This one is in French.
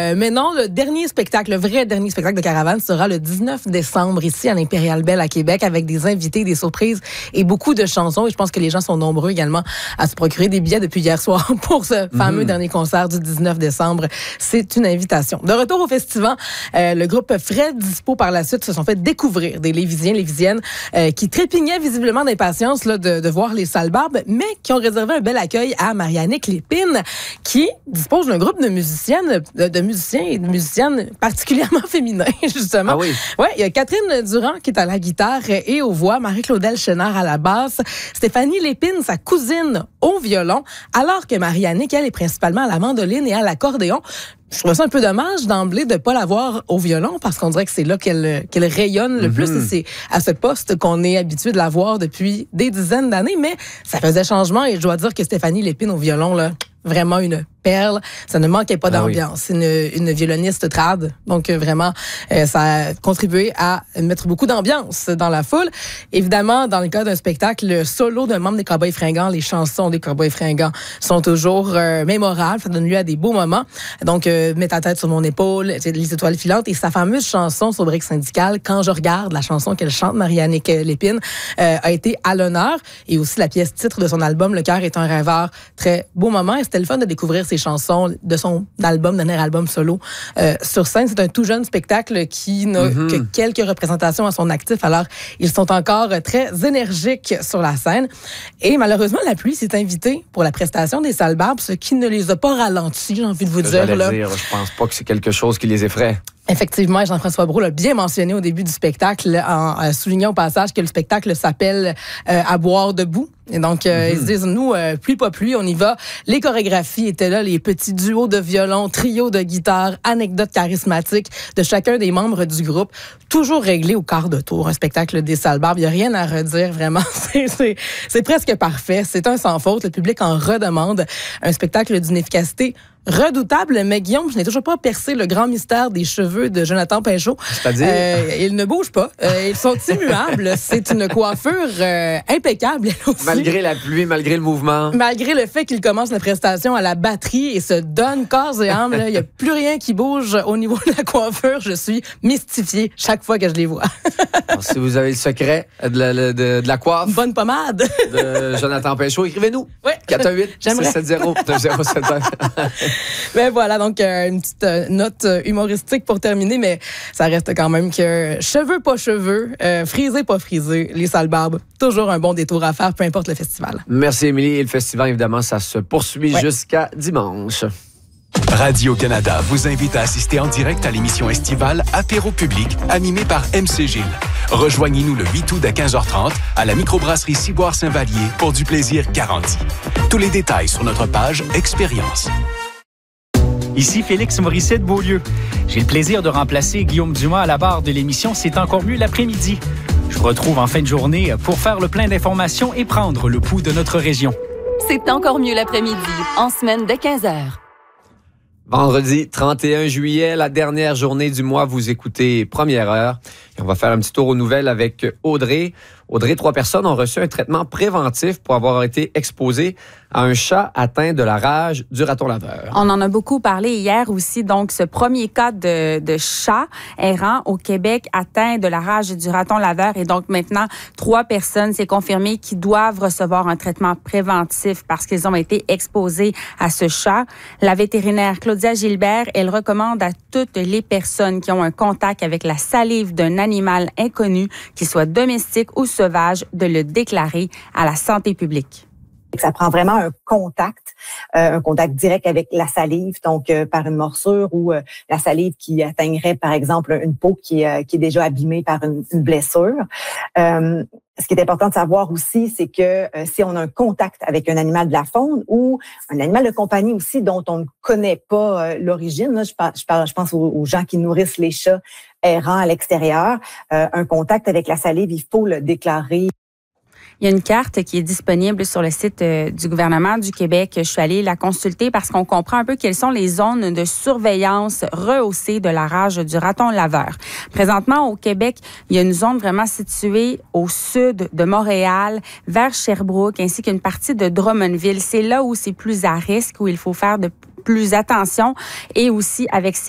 Mais non, le vrai dernier spectacle de Caravane sera le 19 décembre ici à l'Impérial Bell à Québec avec des invités, des surprises et beaucoup de chansons. Et je pense que les gens sont nombreux également à se procurer des billets depuis hier soir pour ce fameux dernier concert du 19 décembre. C'est une invitation. De retour au festival, le groupe Fred Dispo par la suite se sont fait découvrir des Lévisiennes qui trépignaient visiblement d'impatience là, de voir les Salbarbes, mais qui ont réservé un bel accueil à Mariannick Lépine, qui dispose d'un groupe de musiciens et de musiciennes particulièrement féminins, justement. Ah oui? Ouais, il y a Catherine Durand qui est à la guitare et aux voix, Marie-Claudel Chénard à la basse, Stéphanie Lépine, sa cousine, au violon, alors que Mariannick, elle, est principalement à la mandoline et à l'accordéon. Je trouve ça un peu dommage d'emblée de pas l'avoir au violon parce qu'on dirait que c'est là qu'elle rayonne le plus et c'est à ce poste qu'on est habitué de la voir depuis des dizaines d'années, mais ça faisait changement et je dois dire que Stéphanie Lépine au violon, là, vraiment une perle. Ça ne manquait pas d'ambiance. C'est une violoniste trad. Donc, vraiment, ça a contribué à mettre beaucoup d'ambiance dans la foule. Évidemment, dans le cas d'un spectacle, le solo d'un membre des Cowboys Fringants, les chansons des Cowboys Fringants sont toujours mémorables. Ça donne lieu à des beaux moments. Donc, Mets ta tête sur mon épaule, les étoiles filantes et sa fameuse chanson sur Brique syndicale, Quand je regarde, la chanson qu'elle chante, Mariannick Lépine, a été à l'honneur. Et aussi la pièce titre de son album, Le cœur est un rêveur. Très beau moment. Et c'était le fun de découvrir ses chansons de son dernier album solo sur scène. C'est un tout jeune spectacle qui n'a que quelques représentations à son actif. Alors, ils sont encore très énergiques sur la scène. Et malheureusement, la pluie s'est invitée pour la prestation des Salbarbes, ce qui ne les a pas ralentis, j'ai envie de vous dire. Je pense pas que c'est quelque chose qui les effraie. Effectivement, Jean-François Brault l'a bien mentionné au début du spectacle en soulignant au passage que le spectacle s'appelle À boire debout. Et donc, ils se disent, nous, pluie pas pluie, on y va. Les chorégraphies étaient là, les petits duos de violon, trios de guitare, anecdotes charismatiques de chacun des membres du groupe, toujours réglé au quart de tour. Un spectacle des Salbarbes, il n'y a rien à redire, vraiment. C'est presque parfait. C'est un sans faute. Le public en redemande. Un spectacle d'une efficacité redoutable, mais Guillaume, je n'ai toujours pas percé le grand mystère des cheveux de Jonathan Pinchot. C'est-à-dire? Ils ne bougent pas. Ils sont immuables. C'est une coiffure impeccable. Malgré la pluie, malgré le mouvement. Malgré le fait qu'il commence la prestation à la batterie et se donne corps et âme, il n'y a plus rien qui bouge au niveau de la coiffure. Je suis mystifiée chaque fois que je les vois. Alors, si vous avez le secret de la coiffe... Bonne pommade. De Jonathan Pinchot, écrivez-nous. Oui. 418-670-070. Ben voilà, donc une petite note humoristique pour terminer, mais ça reste quand même que cheveux pas cheveux, frisé pas frisé, les Salbarbes, toujours un bon détour à faire, peu importe le festival. Merci Émilie. Et le festival, évidemment, ça se poursuit jusqu'à dimanche. Radio-Canada vous invite à assister en direct à l'émission estivale Apéro public animée par MC Gilles. Rejoignez-nous le 8 août à 15h30 à la microbrasserie Ciboire-Saint-Vallier pour du plaisir garanti. Tous les détails sur notre page Expérience. Ici Félix Morisset de Beaulieu. J'ai le plaisir de remplacer Guillaume Dumas à la barre de l'émission C'est encore mieux l'après-midi. Je vous retrouve en fin de journée pour faire le plein d'informations et prendre le pouls de notre région. C'est encore mieux l'après-midi, en semaine dès 15h. Vendredi 31 juillet, la dernière journée du mois, vous écoutez Première Heure. Et on va faire un petit tour aux nouvelles avec Audrey. Audrey, 3 personnes ont reçu un traitement préventif pour avoir été exposées à un chat atteint de la rage du raton laveur. On en a beaucoup parlé hier aussi. Donc, ce premier cas de chat errant au Québec atteint de la rage du raton laveur. Et donc, maintenant, 3 personnes, c'est confirmé, qui doivent recevoir un traitement préventif parce qu'ils ont été exposés à ce chat. La vétérinaire Claudia Gilbert, elle recommande à toutes les personnes qui ont un contact avec la salive d'un animal inconnu, qu'il soit domestique ou sauvage, de le déclarer à la santé publique. Ça prend vraiment un contact direct avec la salive, donc par une morsure ou la salive qui atteindrait, par exemple, une peau qui est déjà abîmée par une blessure. Ce qui est important de savoir aussi, c'est que si on a un contact avec un animal de la faune ou un animal de compagnie aussi dont on ne connaît pas l'origine, là, je pense aux gens qui nourrissent les chats errants à l'extérieur, un contact avec la salive, il faut le déclarer. Il y a une carte qui est disponible sur le site du gouvernement du Québec. Je suis allée la consulter parce qu'on comprend un peu quelles sont les zones de surveillance rehaussées de la rage du raton laveur. Présentement, au Québec, il y a une zone vraiment située au sud de Montréal, vers Sherbrooke, ainsi qu'une partie de Drummondville. C'est là où c'est plus à risque, où il faut faire de plus attention, et aussi avec